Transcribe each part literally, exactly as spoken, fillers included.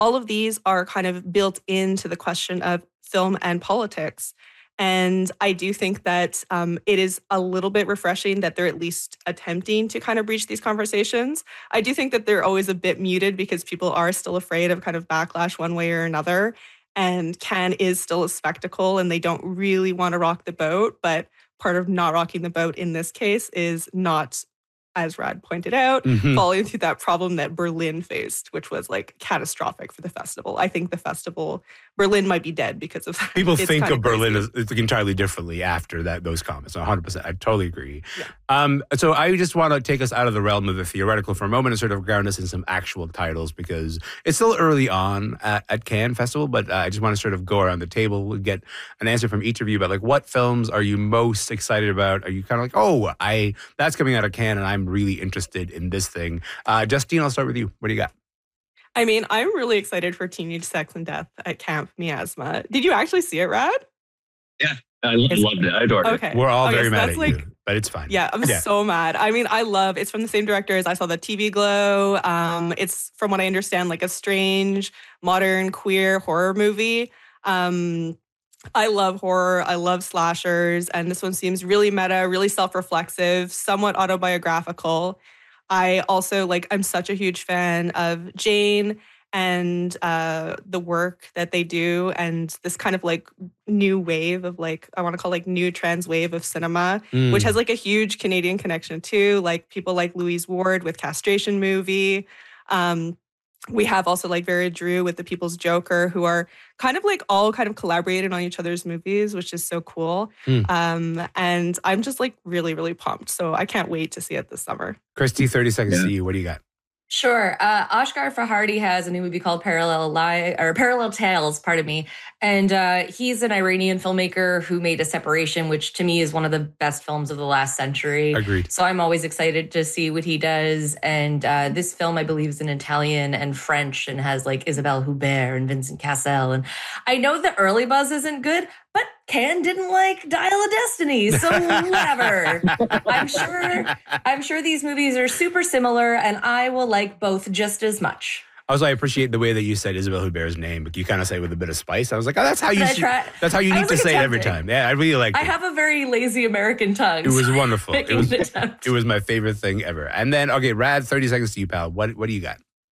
all of these are kind of built into the question of film and politics. And I do think that um, it is a little bit refreshing that they're at least attempting to kind of breach these conversations. I do think that they're always a bit muted because people are still afraid of kind of backlash one way or another. And Cannes is still a spectacle and they don't really want to rock the boat. But part of not rocking the boat in this case is not, as Rad pointed out, mm-hmm. falling through that problem that Berlin faced, which was like catastrophic for the festival. I think the festival, Berlin might be dead because of that. People It's think kind of Berlin crazy. as entirely differently after that those comments. one hundred percent. I totally agree. Yeah. Um, so I just want to take us out of the realm of the theoretical for a moment and sort of ground us in some actual titles because it's still early on at, at Cannes Festival, but uh, I just want to sort of go around the table and get an answer from each of you about like what films are you most excited about? Are you kind of like, oh, I that's coming out of Cannes and I'm really interested in this thing. Uh, Justine, I'll start with you. What do you got? I mean, I'm really excited for Teenage Sex and Death at Camp Miasma. Did you actually see it, Rad? Yeah, I lo- loved it. I adored it. Okay. We're all Okay, very so mad that's at like, you, but it's fine. Yeah, I'm Yeah. so mad. I mean, I love, it's from the same directors. I saw the T V Glow. Um, it's, from what I understand, like a strange, modern, queer horror movie. Um, I love horror. I love slashers. And this one seems really meta, really self-reflexive, somewhat autobiographical. I also, like, I'm such a huge fan of Jane and uh, the work that they do and this kind of like new wave of like, I want to call like new trans wave of cinema, Mm. which has like a huge Canadian connection too. Like people like Louise Ward with Castration Movie. Um, we have also like Vera Drew with The People's Joker, who are kind of like all kind of collaborating on each other's movies, which is so cool. Mm. Um, and I'm just like really, really pumped. So I can't wait to see it this summer. Christy, thirty seconds Yeah. to you. What do you got? Sure. Uh, Oshkar Fahardi has a new movie called Parallel Li- or Parallel Tales, pardon me. And uh, he's an Iranian filmmaker who made A Separation, which to me is one of the best films of the last century. Agreed. So I'm always excited to see what he does. And uh, this film, I believe, is in Italian and French and has like Isabelle Huppert and Vincent Cassel. And I know the early buzz isn't good, but Cannes didn't like Dial of Destiny, so whatever. I'm sure I'm sure these movies are super similar, and I will like both just as much. Also, I appreciate the way that you said Isabelle Huppert's name, but you kind of say it with a bit of spice. I was like, oh, that's how you But I should, try- that's how you I need was, to like, say it every attempting. time. Yeah, I really liked I it. have a very lazy American tongue. It was so wonderful. It making was, an attempt. it was my favorite thing ever. And then, okay, Rad, thirty seconds to you, pal. What what do you got?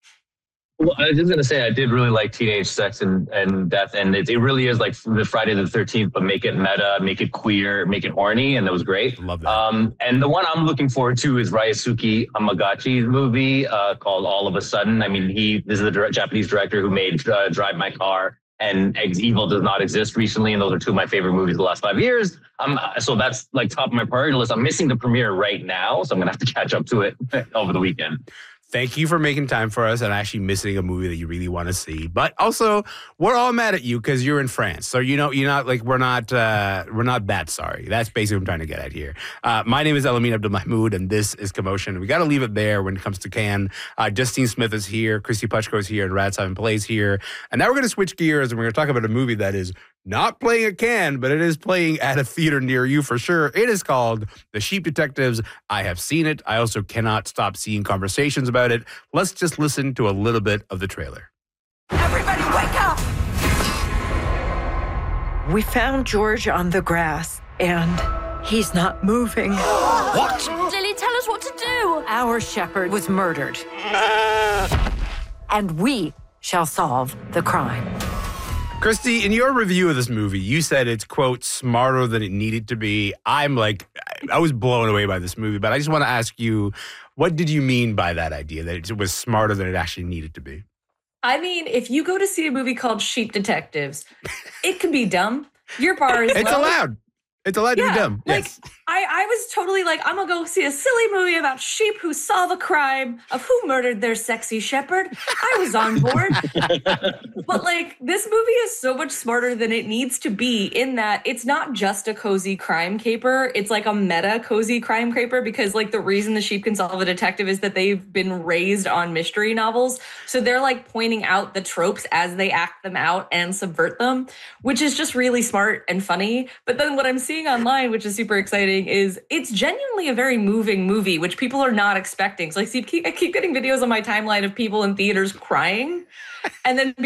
Well, I was just gonna say I did really like Teenage Sex and, and Death, and it, it really is like the Friday the thirteenth, but make it meta, make it queer, make it horny, and that was great. Love that. Um, and the one I'm looking forward to is Ryosuke Amagachi's movie uh, called All of a Sudden. I mean, he this is the direct, Japanese director who made uh, Drive My Car and Eggs Evil Does Not Exist recently, and those are two of my favorite movies of the last five years. Um, so that's like top of my priority list. I'm missing the premiere right now, so I'm gonna have to catch up to it over the weekend. Thank you for making time for us and actually missing a movie that you really want to see. But also, we're all mad at you because you're in France. So, you know, you're not like, we're not, uh, we're not that sorry. That's basically what I'm trying to get at here. Uh, my name is Elamin Abdelmahmoud, and this is Commotion. We got to leave it there when it comes to Cannes. Uh, Justine Smith is here, Christy Puchko is here, and Rad Simon Plays here. And now we're going to switch gears and we're going to talk about a movie that is not playing at Cannes, but it is playing at a theater near you for sure. It is called The Sheep Detectives. I have seen it. I also cannot stop seeing conversations about it. Let's just listen to a little bit of the trailer. Everybody wake up! We found George on the grass, and he's not moving. What? Lily, tell us what to do! Our shepherd was murdered. And we shall solve the crime. Christy, in your review of this movie, you said it's, quote, smarter than it needed to be. I'm like, I was blown away by this movie, but I just want to ask you, what did you mean by that idea, that it was smarter than it actually needed to be? I mean, if you go to see a movie called Sheep Detectives, it can be dumb. Your bar is It's low. allowed. It's allowed to Yeah, be dumb. like, Yes. I, I was totally like, I'm gonna go see a silly movie about sheep who solve a crime of who murdered their sexy shepherd. I was on board. But like, this movie is so much smarter than it needs to be in that it's not just a cozy crime caper. It's like a meta cozy crime caper because like the reason the sheep can solve a detective is that they've been raised on mystery novels. So they're like pointing out the tropes as they act them out and subvert them, which is just really smart and funny. But then what I'm seeing seeing online, which is super exciting, is it's genuinely a very moving movie, which people are not expecting. So like, see, I keep getting videos on my timeline of people in theaters crying, and then